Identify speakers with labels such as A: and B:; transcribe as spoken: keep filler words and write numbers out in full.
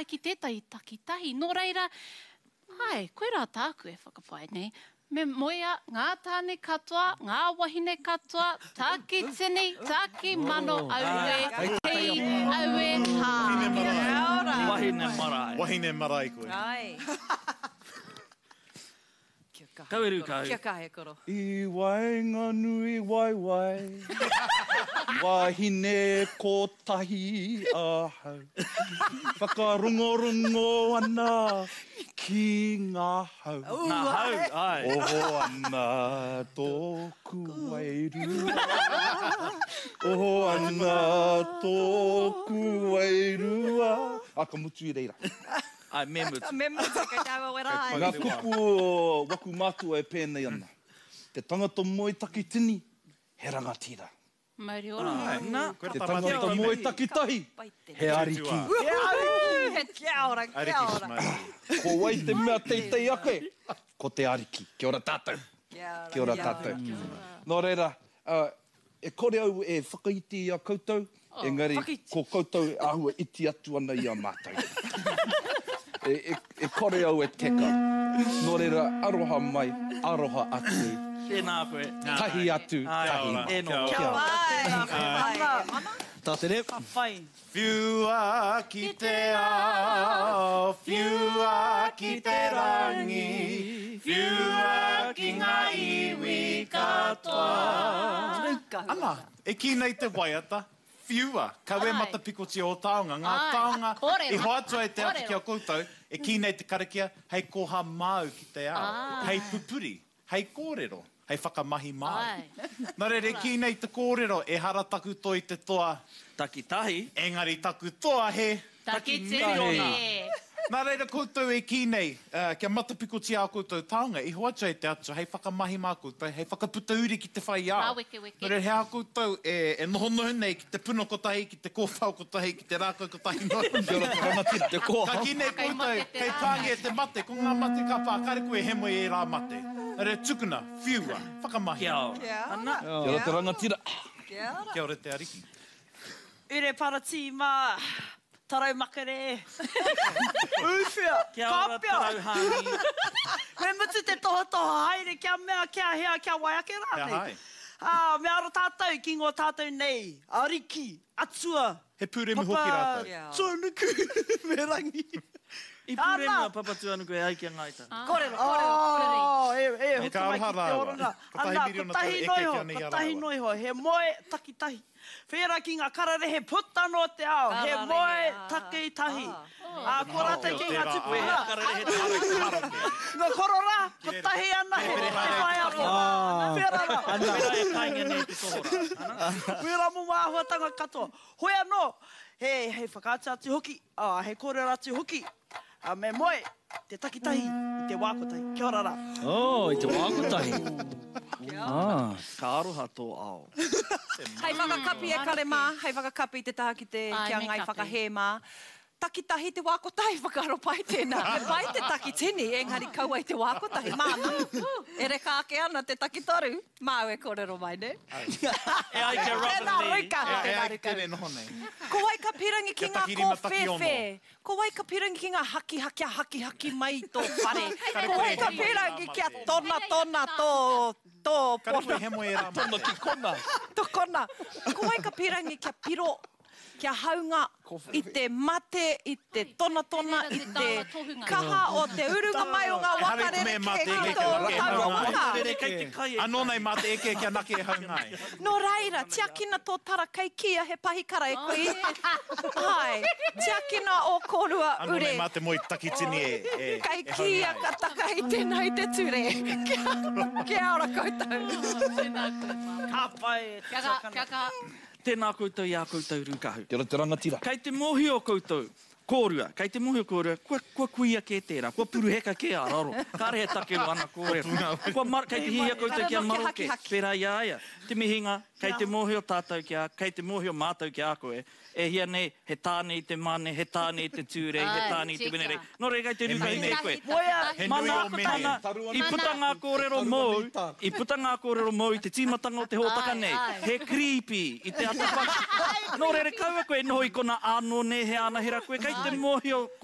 A: ki tētahi takitahi. Nō reira, ai, koe rā tāku e whakawhai nei. Me moia, ngā tāne katoa, ngā wahine katoa, tāki tini, tāki mano aue, kei aue hā.
B: Wahine marae.
C: Wahine marae koe.
D: Ai.
B: Kaweru kau.
D: Kia kahe koro.
E: I waenga nui wai wai, wahine kotahi ahau. Whakarongorongo ana ki ngā hau.
B: Ngā hau, ai.
E: Oho ana tōku wairua. Oho ana tōku wairua. A ka mutu i reira.
B: Ai, me mutu.
D: Me mutu ka tawa wera ai.
E: Ngā kupu o waku mātua e pēnei ana. Te tangata moi takitini, he rangatira.
A: Mauri ora.
B: Nā.
E: Te tangata moi takitahi, he ariki.
D: He ariki. He kia ora, kia
C: Ariki
D: ora.
C: smile.
E: Ko wai te mea teitei ake, ko te ariki. Kia ora tātou.
D: Kia ora.
E: Kia ora tātou. Nō reira, uh, e kore au e whakaiti a koutou, engari ko koutou e ahua iti atu ana i a mātou. e, e, e kore au e teka. Nō reira, aroha mai, aroha atu.
B: Tēnā koe.
E: Tahi atu, tahi.
B: E no.
D: Kia ora.
B: Tā te re.
D: Whai.
C: Whiua ki te ao, whiua ki te rangi, whiua ki ngā iwi katoa. Ana, e ki nei te waiata, whiua, kawe
A: Ai.
C: matapikoti o taonga, ngā
A: Ai,
C: taonga,
A: kōrero.
C: e hoatua e te atu
A: Kōrero.
C: ki a koutou, e ki nei te karakia, hei koha māu ki te ao,
A: Ai.
C: hei pupuri, hei kōrero, hei whakamahi māu.
A: Ai.
C: Nā re, ki nei te kōrero, e hara taku toi te toa,
B: Takitahi.
C: engari taku toa he,
A: Taki
B: miliona.
A: tini.
C: nā reira koutou e ki nei, uh, kia matapikoti a koutou taonga, i hoatua e te atu, hei whakamahi mā koutou, hei whakaputa uri ki te whai ao.
A: Rā weke weke.
C: Nā reira, hea koutou e, e noho noho nei ki te puno kotahi, ki te kōwhau kotahi, ki te rākau kotahi noho.
E: Kia ora karangatira. Te koha.
C: Ka ki nei
A: Kai
C: koutou,
A: mate te
C: kei
A: rā.
C: tāngi e te mate, ko ngā mate ka pā, kare koe he moe e rā mate. Nā reira, tukuna, whiua, whakamahi.
B: Kia ora.
D: Kia ora.
B: Ana.
E: Kia ora te rangatira.
D: Kia ora.
C: Kia ora te ariki.
D: Ure parati mā. Tarau makere. Uwhia.
B: Kia ora tarau hāni.
D: Me mutu te toha toha haere kia mea, kia hea, kia waiake
C: Kia
D: rānei.
C: hai.
D: Ah, me aro tātou, ki ngō tātou nei. Ariki, atua.
C: He pūremi hoki rātou.
D: Papa, tōnuku, me rangi.
B: I pūre
D: Ana.
B: mua papatu anu koe ai kia ngaita.
D: Kōrero, kōrero. Oh, e, e,
C: Me
D: hotu
C: ka
D: mai ki
C: aroha
D: te
C: rāua.
D: oranga.
C: Ko tahi
D: Ana,
C: miriona
D: ko tahi
C: tau eke
D: noiho,
C: kia nei
D: ko
C: a
D: tahi
C: rāua.
D: noiho. He moe takitahi. Whera ki ngā karare he puta no te ao. He
F: Karare,
D: moe
F: ah.
D: takitahi. Ah, ko rata ki ngā tupu
C: Tērā,
D: rā.
B: Karere he tāra.
D: Ngā korora, ko tahi ana he te whai ako. Whera rā.
B: Pera e kainga nei te tohora.
D: Whera mo māhuatanga katoa. Hoi anō, he, he whakaata atu hoki, ah, he kōrero atu hoki. Ah, me moe, te takitahi i te wākotahi. Kia ora rā.
B: Oh, i te wākotahi. Ah, ka aroha tō ao.
F: Hei whakakapi e kare mā, hei whakakapi i te taha ki te
A: Ai,
F: kia
A: me
F: ngai
A: kapi.
F: whakahē mā. Takitahi te wākotahi whakaro pai tēnā. Me pai te takitini, engari kaua i te wākotahi. Māma, e re kāke ana te takitoru. Māu e kōrero mai, ne?
B: E ai kia
F: Tēnā
B: Robin Lee.
F: ruka,
C: E
F: tēnā
C: ai
F: ruka.
C: tere noho nei.
F: Ko wai ka pirangi ki
C: Kia
F: ngā
C: takirima taki ono.
F: kōwhewhe. Ko wai ka pirangi ki ngā haki haki haki haki mai tō whare. Ko wai ka pirangi kia tona tona tō tō
C: Kare koe
F: pona.
C: he moe e rā mate.
E: Ki kona.
F: Tō kona. Ko wai ka pirangi kia piro, kia haunga i te mate, i te tona tona, i te kaha o te urunga mai o ngā
C: E hare
F: wakarere
C: me mate
F: ki
C: eke
F: tō
C: nake
F: haunga
C: haunga.
F: waka.
B: Tere kei te kai e.
C: Anō nei mate eke kia nake e haungai.
F: No reira, tia kina tō tara kei kia he pahikara e koe. Hai, tia kina o korua
C: Anō nei
F: ure.
C: mate moi takitini e, e,
F: Kai
C: e
F: kia
C: haungai.
F: ka taka i tēnā i te ture. Kia, kia ora koutou.
D: Ka pai,
A: Kia ka, kia ka.
B: Tēnā koutou i a koutou rukahu.
E: Kia ora te rangatira.
B: Kei te mohi o koutou, kōrua, kei te mohi o kōrua, kua, kua kuia ke tērā, kua puruheka ke a raro. Kāre he takeru ana kōrero. Kua mar, kei te hihia koutou ki a
F: Kararoke
B: maroke,
F: haki haki.
B: pērā iaia. Te mihinga, kei te mohi o tātou ki a, kei te mohi o mātou ki a koe. E hia nei, he tāne i te mane, he tāne i te tūrei, he
A: Ai,
B: tāne i te
A: tika.
B: wenere. Nō rei kei te
C: He
B: ruka i
C: mene.
B: nei koe.
D: Moia,
C: He nui
B: Mana,
C: o mene.
B: mana, i puta ngā kōrero mou, i puta ngā kōrero mou i te tīmatanga o te hōtaka
A: Ai,
B: nei.
A: ai.
B: He creepy i te atapaka. Nō reire kaua koe noho i kona anō ne he anahera koe, kei te mohi o